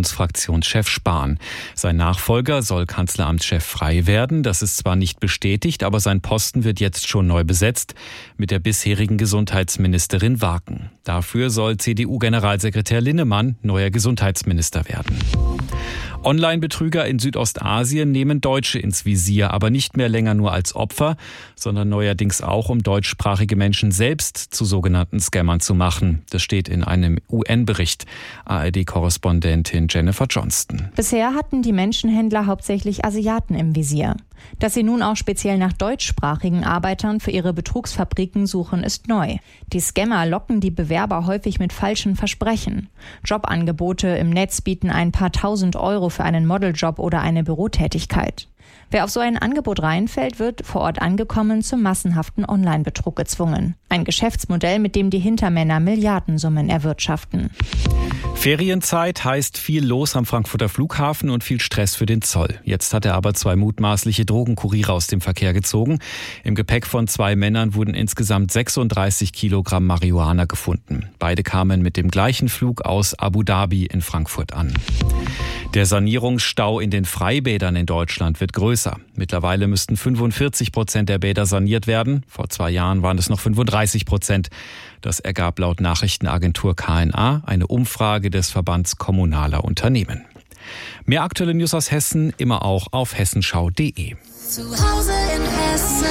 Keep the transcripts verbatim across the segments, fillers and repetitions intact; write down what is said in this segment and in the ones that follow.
Unionsfraktionschef Spahn. Sein Nachfolger soll Kanzleramtschef Frey werden. Das ist zwar nicht bestätigt, aber sein Posten wird jetzt schon neu besetzt mit der bisherigen Gesundheitsministerin Warken. Dafür soll C D U-Generalsekretär Linnemann neuer Gesundheitsminister werden. Online-Betrüger in Südostasien nehmen Deutsche ins Visier, aber nicht mehr länger nur als Opfer, sondern neuerdings auch, um deutschsprachige Menschen selbst zu sogenannten Scammern zu machen. Das steht in einem U N-Bericht. A R D-Korrespondentin Jennifer Johnston. Bisher hatten die Menschenhändler hauptsächlich Asiaten im Visier. Dass sie nun auch speziell nach deutschsprachigen Arbeitern für ihre Betrugsfabriken suchen, ist neu. Die Scammer locken die Bewerber häufig mit falschen Versprechen. Jobangebote im Netz bieten ein paar tausend Euro für einen Modeljob oder eine Bürotätigkeit. Wer auf so ein Angebot reinfällt, wird vor Ort angekommen zum massenhaften Online-Betrug gezwungen. Ein Geschäftsmodell, mit dem die Hintermänner Milliardensummen erwirtschaften. Ferienzeit heißt viel los am Frankfurter Flughafen und viel Stress für den Zoll. Jetzt hat er aber zwei mutmaßliche Drogenkuriere aus dem Verkehr gezogen. Im Gepäck von zwei Männern wurden insgesamt sechsunddreißig Kilogramm Marihuana gefunden. Beide kamen mit dem gleichen Flug aus Abu Dhabi in Frankfurt an. Der Sanierungsstau in den Freibädern in Deutschland wird größer. Mittlerweile müssten fünfundvierzig Prozent der Bäder saniert werden. Vor zwei Jahren waren es noch fünfunddreißig Prozent. Das ergab laut Nachrichtenagentur K N A eine Umfrage des Verbands kommunaler Unternehmen. Mehr aktuelle News aus Hessen immer auch auf hessenschau punkt de. Zu Hause in Hessen.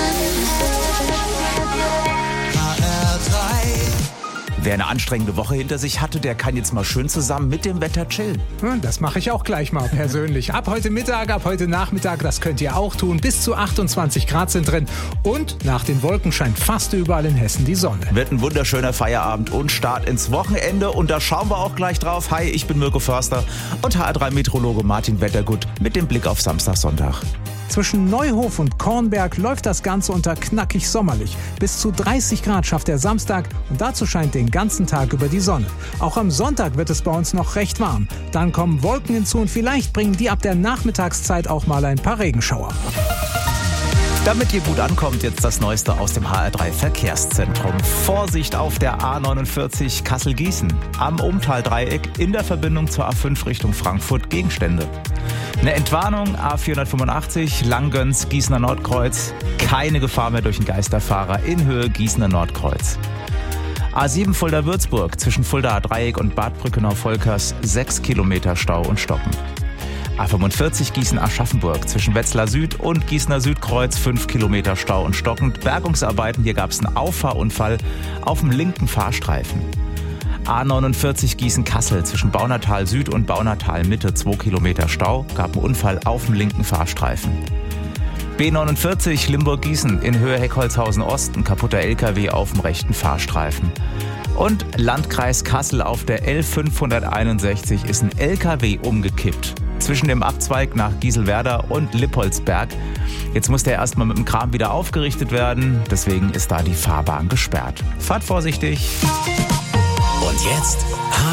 H R drei. Wer eine anstrengende Woche hinter sich hatte, der kann jetzt mal schön zusammen mit dem Wetter chillen. Das mache ich auch gleich mal persönlich. Ab heute Mittag, ab heute Nachmittag, das könnt ihr auch tun. Bis zu achtundzwanzig Grad sind drin. Und nach den Wolken scheint fast überall in Hessen die Sonne. Wird ein wunderschöner Feierabend und Start ins Wochenende. Und da schauen wir auch gleich drauf. Hi, ich bin Mirko Förster und H R drei Meteorologe Martin Wettergut mit dem Blick auf Samstag, Sonntag. Zwischen Neuhof und Kornberg läuft das Ganze unter knackig sommerlich. Bis zu dreißig Grad schafft der Samstag und dazu scheint den ganzen Tag über die Sonne. Auch am Sonntag wird es bei uns noch recht warm. Dann kommen Wolken hinzu und vielleicht bringen die ab der Nachmittagszeit auch mal ein paar Regenschauer. Damit ihr gut ankommt, jetzt das Neueste aus dem H R drei Verkehrszentrum. Vorsicht auf der A neunundvierzig Kassel-Gießen. Am Umtal-Dreieck in der Verbindung zur A fünf Richtung Frankfurt Gegenstände. Eine Entwarnung A vierhundertfünfundachtzig Langgöns Gießener Nordkreuz. Keine Gefahr mehr durch den Geisterfahrer in Höhe Gießener Nordkreuz. A sieben Fulda-Würzburg zwischen Fuldaer Dreieck und Bad Brückenau-Volkers sechs Kilometer Stau und Stoppen. A fünfundvierzig Gießen-Aschaffenburg zwischen Wetzlar Süd und Gießener Südkreuz fünf Kilometer Stau und stockend. Bergungsarbeiten, hier gab es einen Auffahrunfall auf dem linken Fahrstreifen. A neunundvierzig Gießen-Kassel zwischen Baunatal Süd und Baunatal Mitte zwei Kilometer Stau, gab einen Unfall auf dem linken Fahrstreifen. B neunundvierzig Limburg-Gießen in Höhe Heckholzhausen Ost, ein kaputter L K W auf dem rechten Fahrstreifen. Und Landkreis Kassel auf der L fünfhunderteinundsechzig ist ein L K W umgekippt. Zwischen dem Abzweig nach Gieselwerder und Lippoldsberg. Jetzt muss der erstmal mit dem Kran wieder aufgerichtet werden. Deswegen ist da die Fahrbahn gesperrt. Fahrt vorsichtig. Und jetzt